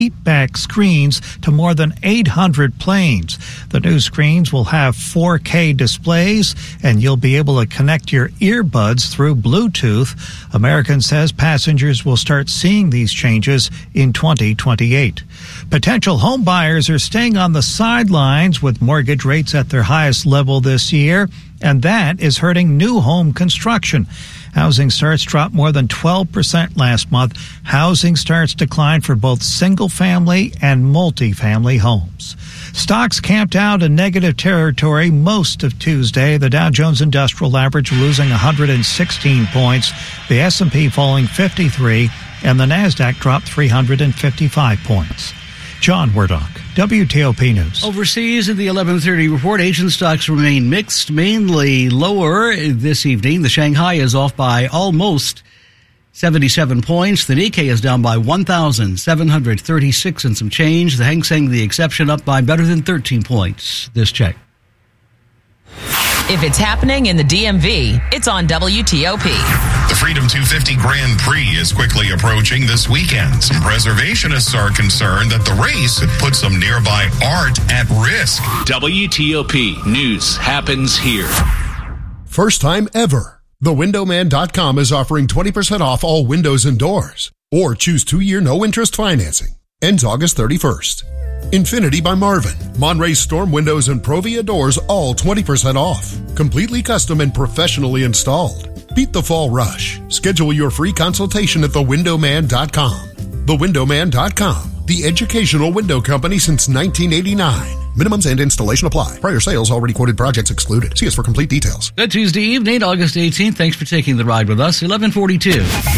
seatback screens to more than 800 planes. The new screens will have 4K displays, and you'll be able to connect your earbuds through Bluetooth. American says passengers will start seeing these changes in 2028. Potential home buyers are staying on the sidelines with mortgage rates at their highest level this year, and that is hurting new home construction. Housing starts dropped more than 12% last month. Housing starts declined for both single-family and multi-family homes. Stocks camped out in negative territory most of Tuesday. The Dow Jones Industrial Average losing 116 points, the S&P falling 53, and the Nasdaq dropped 355 points. John Wardock, WTOP News. Overseas in the 11:30 report, Asian stocks remain mixed, mainly lower this evening. The Shanghai is off by almost 77 points. The Nikkei is down by 1,736 and some change. The Hang Seng, the exception, up by better than 13 points this check. If it's happening in the DMV, it's on WTOP. The Freedom 250 Grand Prix is quickly approaching this weekend. Some preservationists are concerned that the race could put some nearby art at risk. WTOP News happens here. First time ever. TheWindowman.com is offering 20% off all windows and doors. Or choose 2-year no-interest financing. Ends August 31st. Infinity by Marvin, Monterey Storm Windows and Provia Doors, all 20% off. Completely custom and professionally installed. Beat the fall rush. Schedule your free consultation at thewindowman.com. Thewindowman.com, the educational window company since 1989. Minimums and installation apply. Prior sales already quoted projects excluded. See us for complete details. Good Tuesday evening, August 18th. Thanks for taking the ride with us. 11:42.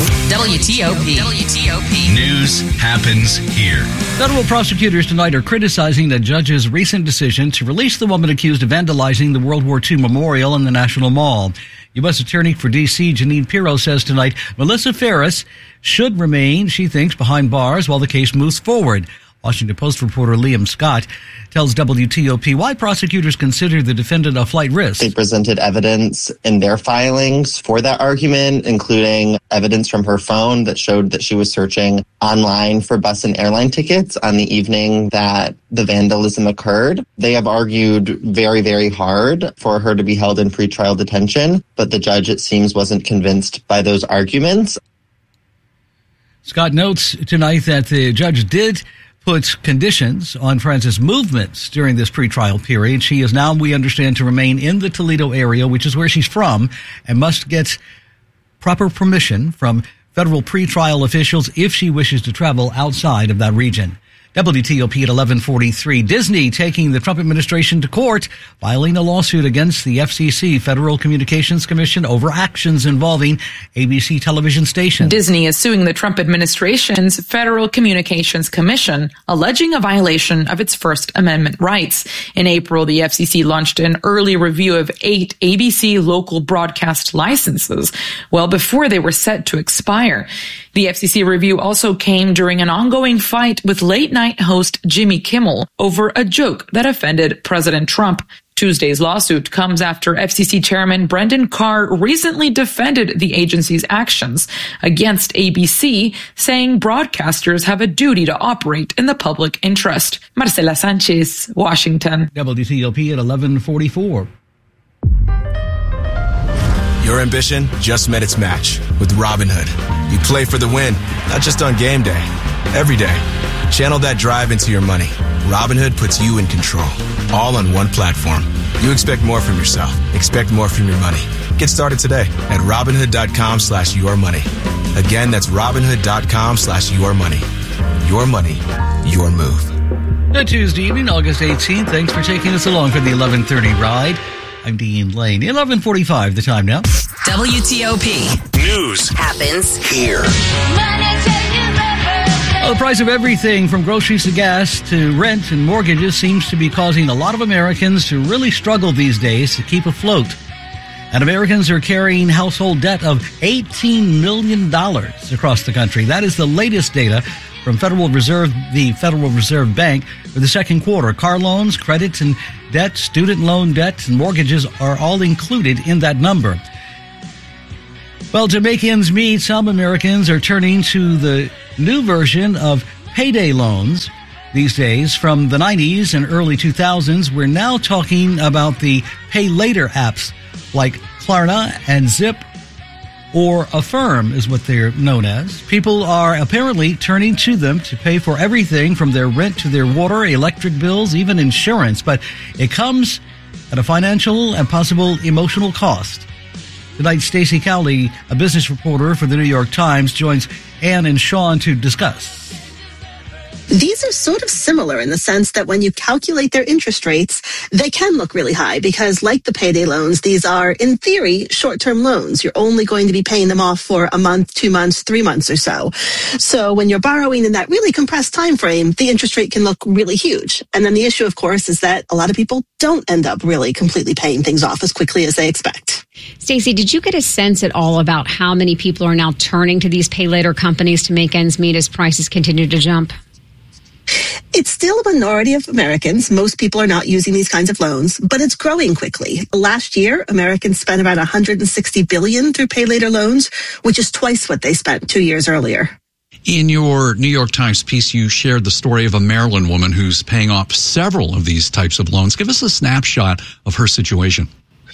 WTOP. News happens here. Federal prosecutors tonight are criticizing the judge's recent decision to release the woman accused of vandalizing the World War II memorial in the National Mall. U.S. Attorney for D.C. Janine Pirro says tonight Melissa Ferris should remain, she thinks, behind bars while the case moves forward. Washington Post reporter Liam Scott tells WTOP why prosecutors consider the defendant a flight risk. They presented evidence in their filings for that argument, including evidence from her phone that showed that she was searching online for bus and airline tickets on the evening that the vandalism occurred. They have argued very, very hard for her to be held in pretrial detention, but the judge, it seems, wasn't convinced by those arguments. Scott notes tonight that the judge did put conditions on Frances' movements during this pretrial period. She is now, we understand, to remain in the Toledo area, which is where she's from, and must get proper permission from federal pretrial officials if she wishes to travel outside of that region. WTOP at 11:43. Disney taking the Trump administration to court, filing a lawsuit against the FCC, Federal Communications Commission, over actions involving ABC television stations. Disney is suing the Trump administration's Federal Communications Commission, alleging a violation of its First Amendment rights. In April, the FCC launched an early review of 8 ABC local broadcast licenses, well before they were set to expire. The FCC review also came during an ongoing fight with late-night host Jimmy Kimmel over a joke that offended President Trump. Tuesday's lawsuit comes after FCC Chairman Brendan Carr recently defended the agency's actions against ABC, saying broadcasters have a duty to operate in the public interest. Marcela Sanchez, Washington. WTOP at 11:44. Your ambition just met its match with Robinhood. You play for the win, not just on game day, every day. Channel that drive into your money. Robinhood puts you in control, all on one platform. You expect more from yourself. Expect more from your money. Get started today at Robinhood.com/yourmoney. Again, that's Robinhood.com/yourmoney. Your money, your move. Good Tuesday evening, August 18th. Thanks for taking us along for the 11:30 ride. I'm Dean Lane. 11:45 the time now. WTOP. News happens here. Well, the price of everything from groceries to gas to rent and mortgages seems to be causing a lot of Americans to really struggle these days to keep afloat. And Americans are carrying household debt of $18 million across the country. That is the latest data from the Federal Reserve Bank for the second quarter. Car loans, credit and debt, student loan debt, and mortgages are all included in that number. Well, to make ends meet, some Americans are turning to the new version of payday loans these days. From the 90s and early 2000s, we're now talking about the pay later apps like Klarna and Zip, or Affirm is what they're known as. People are apparently turning to them to pay for everything from their rent to their water, electric bills, even insurance. But it comes at a financial and possible emotional cost. Tonight, Stacey Cowley, a business reporter for the New York Times, joins Ann and Sean to discuss. These are sort of similar in the sense that when you calculate their interest rates, they can look really high because, like the payday loans, these are, in theory, short-term loans. You're only going to be paying them off for a month, 2 months, 3 months or so. So when you're borrowing in that really compressed time frame, the interest rate can look really huge. And then the issue, of course, is that a lot of people don't end up really completely paying things off as quickly as they expect. Stacey, did you get a sense at all about how many people are now turning to these pay later companies to make ends meet as prices continue to jump? It's still a minority of Americans. Most people are not using these kinds of loans, but it's growing quickly. Last year, Americans spent about $160 billion through pay later loans, which is twice what they spent 2 years earlier. In your New York Times piece, you shared the story of a Maryland woman who's paying off several of these types of loans. Give us a snapshot of her situation.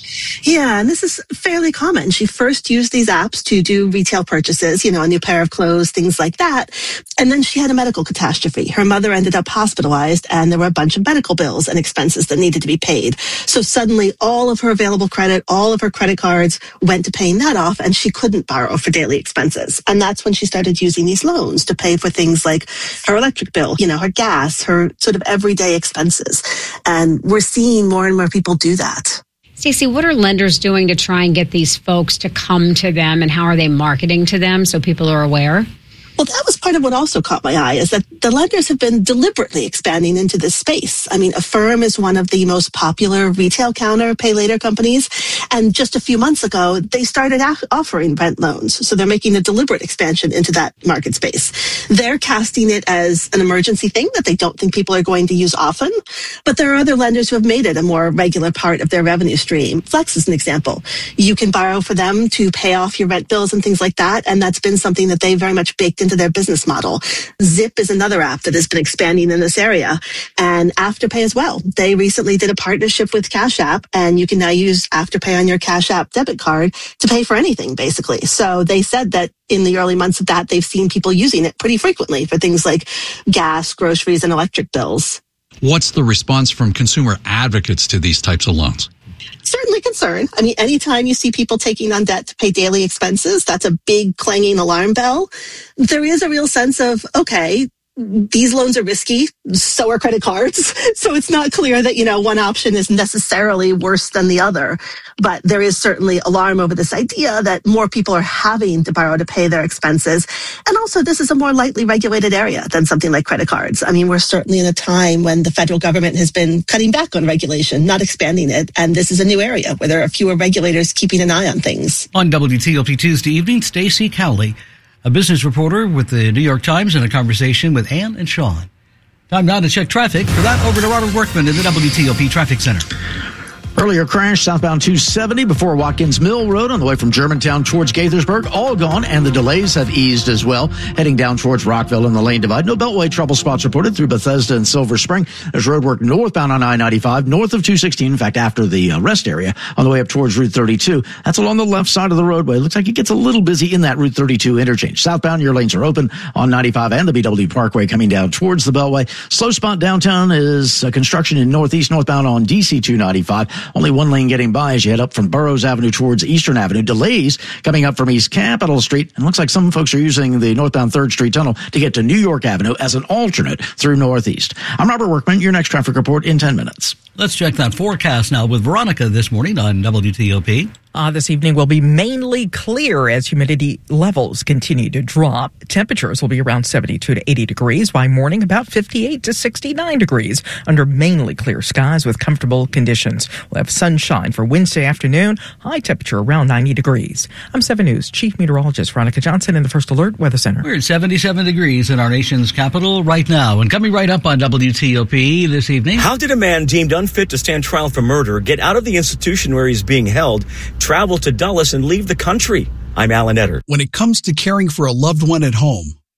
Yeah, and this is fairly common. She first used these apps to do retail purchases, a new pair of clothes, things like that. And then she had a medical catastrophe. Her mother ended up hospitalized, and there were a bunch of medical bills and expenses that needed to be paid. So suddenly all of her available credit, all of her credit cards went to paying that off, and she couldn't borrow for daily expenses. And that's when she started using these loans to pay for things like her electric bill, her gas, her sort of everyday expenses. And we're seeing more and more people do that. Stacey, what are lenders doing to try and get these folks to come to them, and how are they marketing to them so people are aware? Well, that was part of what also caught my eye, is that the lenders have been deliberately expanding into this space. I mean, Affirm is one of the most popular retail counter pay later companies. And just a few months ago, they started offering rent loans. So they're making a deliberate expansion into that market space. They're casting it as an emergency thing that they don't think people are going to use often. But there are other lenders who have made it a more regular part of their revenue stream. Flex is an example. You can borrow for them to pay off your rent bills and things like that. And that's been something that they very much baked into their business model. Zip is another app that has been expanding in this area, and Afterpay as well. They recently did a partnership with Cash App, and you can now use Afterpay on your Cash App debit card to pay for anything, basically. So they said that in the early months of that, they've seen people using it pretty frequently for things like gas, groceries, and electric bills. What's the response from consumer advocates to these types of loans? Certainly concern. I mean, anytime you see people taking on debt to pay daily expenses, that's a big clanging alarm bell. There is a real sense of, okay, these loans are risky, so are credit cards. So it's not clear that, one option is necessarily worse than the other. But there is certainly alarm over this idea that more people are having to borrow to pay their expenses. And also, this is a more lightly regulated area than something like credit cards. I mean, we're certainly in a time when the federal government has been cutting back on regulation, not expanding it. And this is a new area where there are fewer regulators keeping an eye on things. On WTOP Tuesday evening, Stacey Cowley, a business reporter with the New York Times, in a conversation with Ann and Sean. Time now to check traffic. For that, over to Robert Workman in the WTOP Traffic Center. Earlier crash southbound 270 before Watkins Mill Road on the way from Germantown towards Gaithersburg. All gone, and the delays have eased as well. Heading down towards Rockville and the lane divide. No Beltway trouble spots reported through Bethesda and Silver Spring. There's road work northbound on I-95, north of 216. In fact, after the rest area on the way up towards Route 32. That's along the left side of the roadway. Looks like it gets a little busy in that Route 32 interchange. Southbound, your lanes are open on 95 and the BW Parkway coming down towards the Beltway. Slow spot downtown is construction in northeast northbound on DC 295. Only one lane getting by as you head up from Burroughs Avenue towards Eastern Avenue. Delays coming up from East Capitol Street. And looks like some folks are using the northbound 3rd Street Tunnel to get to New York Avenue as an alternate through Northeast. I'm Robert Workman. Your next traffic report in 10 minutes. Let's check that forecast now with Veronica this morning on WTOP. This evening will be mainly clear as humidity levels continue to drop. Temperatures will be around 72 to 80 degrees. By morning, about 58 to 69 degrees under mainly clear skies with comfortable conditions. We'll have sunshine for Wednesday afternoon. High temperature around 90 degrees. I'm 7 News Chief Meteorologist Veronica Johnson in the First Alert Weather Center. We're at 77 degrees in our nation's capital right now. And coming right up on WTOP this evening. How did a man deemed unfit to stand trial for murder get out of the institution where he's being held, travel to Dulles, and leave the country? I'm Alan Etter. When it comes to caring for a loved one at home,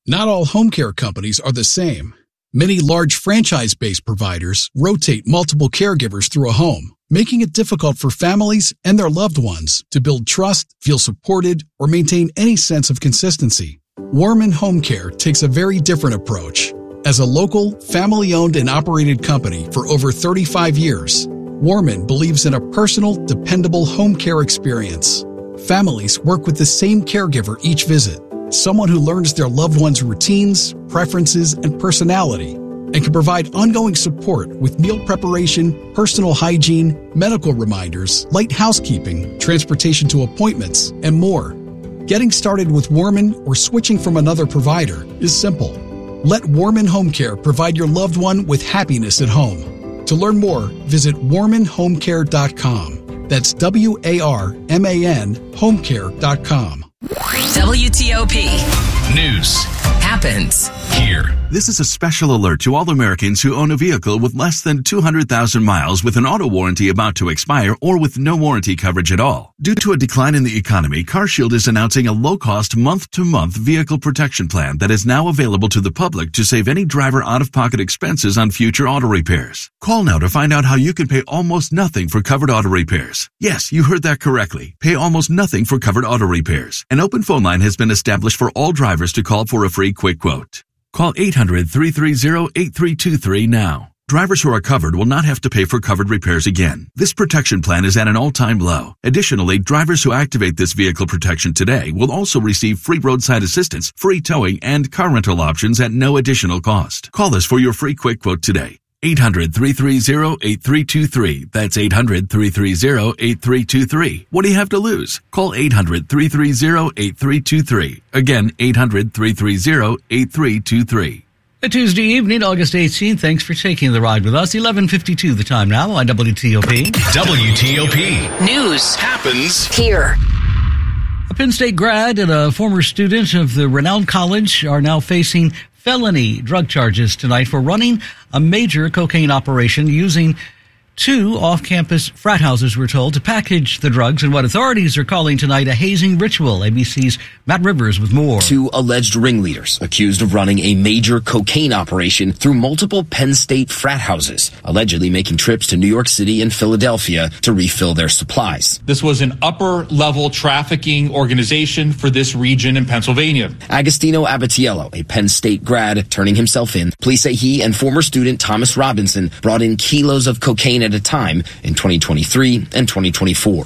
Not all home care companies are the same. Many large franchise-based providers rotate multiple caregivers through a home, making it difficult for families and their loved ones to build trust, feel supported, or maintain any sense of consistency. Warman Home Care takes a very different approach. As a local, family-owned and operated company for over 35 years, Warman believes in a personal, dependable home care experience. Families work with the same caregiver each visit, someone who learns their loved one's routines, preferences, and personality, and can provide ongoing support with meal preparation, personal hygiene, medical reminders, light housekeeping, transportation to appointments, and more. Getting started with Warman or switching from another provider is simple. Let Warman Home Care provide your loved one with happiness at home. To learn more, visit warmanhomecare.com. That's WARMAN homecare.com. WTOP. News happens here. This is a special alert to all Americans who own a vehicle with less than 200,000 miles with an auto warranty about to expire or with no warranty coverage at all. Due to a decline in the economy, CarShield is announcing a low-cost month-to-month vehicle protection plan that is now available to the public to save any driver out-of-pocket expenses on future auto repairs. Call now to find out how you can pay almost nothing for covered auto repairs. Yes, you heard that correctly. Pay almost nothing for covered auto repairs. An open phone line has been established for all drivers to call for a free quick quote. Call 800-330-8323 now. Drivers who are covered will not have to pay for covered repairs again. This protection plan is at an all-time low. Additionally, drivers who activate this vehicle protection today will also receive free roadside assistance, free towing, and car rental options at no additional cost. Call us for your free quick quote today. 800-330-8323. That's 800-330-8323. What do you have to lose? Call 800-330-8323. Again, 800-330-8323. A Tuesday evening, August 18th. Thanks for taking the ride with us. 11:52 the time now on WTOP. WTOP. News happens here. A Penn State grad and a former student of the renowned college are now facing felony drug charges tonight for running a major cocaine operation using two off-campus frat houses, we're told, to package the drugs in what authorities are calling tonight a hazing ritual. ABC's Matt Rivers with more. Two alleged ringleaders accused of running a major cocaine operation through multiple Penn State frat houses, allegedly making trips to New York City and Philadelphia to refill their supplies. This was an upper-level trafficking organization for this region in Pennsylvania. Agostino Abatiello, a Penn State grad, turning himself in. Police say he and former student Thomas Robinson brought in kilos of cocaine at a time in 2023 and 2024.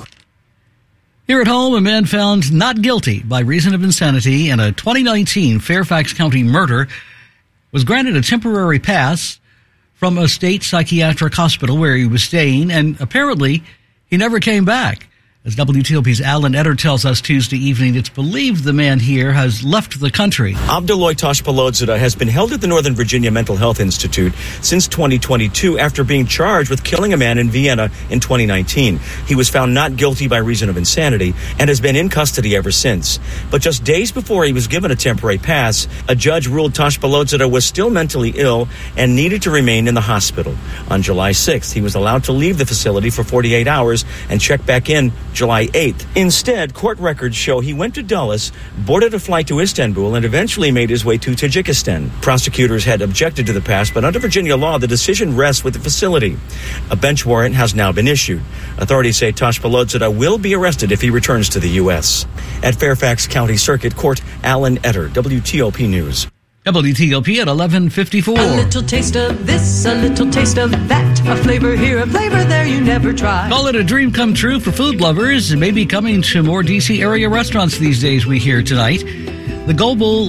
Here at home, a man found not guilty by reason of insanity in a 2019 Fairfax County murder was granted a temporary pass from a state psychiatric hospital where he was staying, and apparently he never came back. As WTOP's Alan Etter tells us Tuesday evening, it's believed the man here has left the country. Abduloy Tashpalodzada has been held at the Northern Virginia Mental Health Institute since 2022 after being charged with killing a man in Vienna in 2019. He was found not guilty by reason of insanity and has been in custody ever since. But just days before he was given a temporary pass, a judge ruled Tashpalodzada was still mentally ill and needed to remain in the hospital. On July 6th, he was allowed to leave the facility for 48 hours and check back in July 8th. Instead, court records show he went to Dulles, boarded a flight to Istanbul, and eventually made his way to Tajikistan. Prosecutors had objected to the pass, but under Virginia law, the decision rests with the facility. A bench warrant has now been issued. Authorities say Tashpalodzada will be arrested if he returns to the U.S. At Fairfax County Circuit Court, Alan Etter, WTOP News. WTOP at 11:54. A little taste of this, a little taste of that, a flavor here, a flavor there you never tried. Call it a dream come true for food lovers. It may be coming to more D.C. area restaurants these days, we hear tonight. The global,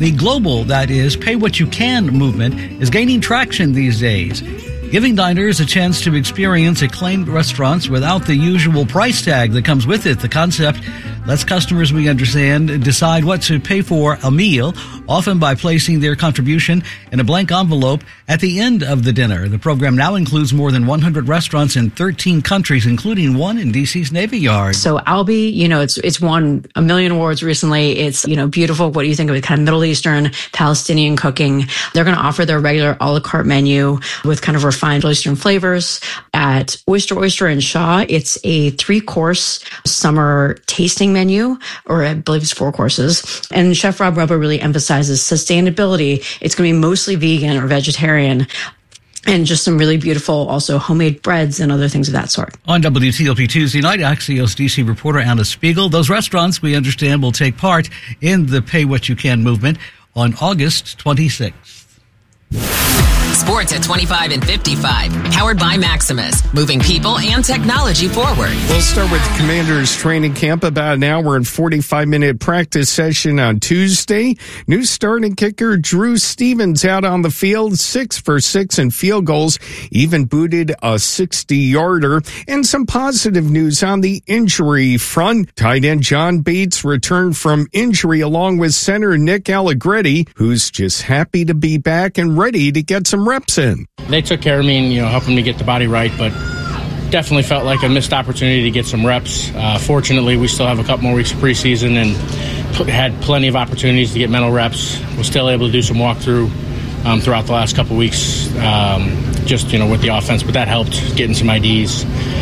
that is, pay what you can movement is gaining traction these days, giving diners a chance to experience acclaimed restaurants without the usual price tag that comes with it. The concept lets customers, we understand, decide what to pay for a meal, often by placing their contribution in a blank envelope at the end of the dinner. The program now includes more than 100 restaurants in 13 countries, including one in D.C.'s Navy Yard. So Albi, it's won a million awards recently. It's, beautiful. What do you think of it? Kind of Middle Eastern, Palestinian cooking. They're going to offer their regular a la carte menu with kind of refined Middle Eastern flavors. At Oyster and Shaw, it's a 3-course summer tasting menu, or I believe it's 4 courses. And Chef Rob Rubba really emphasizes sustainability. It's going to be mostly vegan or vegetarian. And just some really beautiful, also homemade breads and other things of that sort. On WTOP Tuesday night, Axios DC reporter Anna Spiegel. Those restaurants, we understand, will take part in the Pay What You Can movement on August 26th. Sports at 25 and 55. Powered by Maximus. Moving people and technology forward. We'll start with Commanders training camp. About an hour and 45-minute practice session on Tuesday. New starting kicker Drew Stevens out on the field, 6 for 6 in field goals. Even booted a 60-yarder. And some positive news on the injury front. Tight end John Bates returned from injury along with center Nick Allegretti, who's just happy to be back and ready to get some reps in. They took care of me and, helping me get the body right, but definitely felt like a missed opportunity to get some reps. Fortunately, we still have a couple more weeks of preseason and had plenty of opportunities to get mental reps. Was still able to do some walkthrough throughout the last couple weeks, with the offense, but that helped getting some IDs.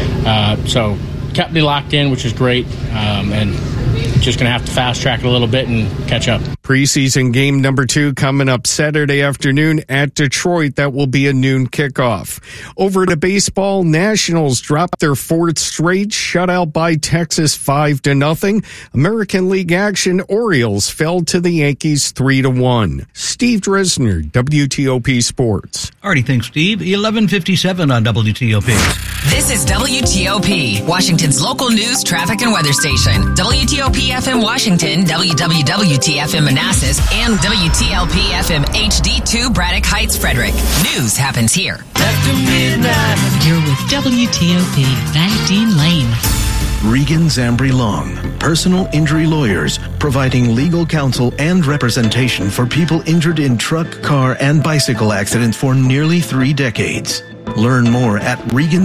So kept me locked in, which is great, and just going to have to fast track it a little bit and catch up. Preseason game number 2 coming up Saturday afternoon at Detroit. That will be a noon kickoff. Over to baseball, Nationals dropped their 4th straight, shutout by Texas 5-0. American League action, Orioles fell to the Yankees 3-1. Steve Dresner, WTOP Sports. Alrighty, thanks, Steve. 11:57 on WTOP. This is WTOP, Washington's local news, traffic, and weather station. WTOP FM Washington, WWWT-FM Manassas, and WTLP FM HD2 Braddock Heights, Frederick. News happens here. After midnight. You're with WTOP, Van Dean Lane. Regan Zambri Long, personal injury lawyers, providing legal counsel and representation for people injured in truck, car, and bicycle accidents for nearly 3 decades. Learn more at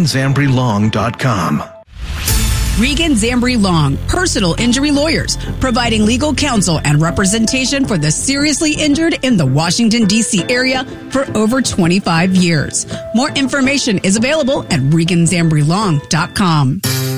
ReganZambriLong.com. Regan Zambri Long, personal injury lawyers, providing legal counsel and representation for the seriously injured in the Washington, D.C. area for over 25 years. More information is available at ReganZambriLong.com.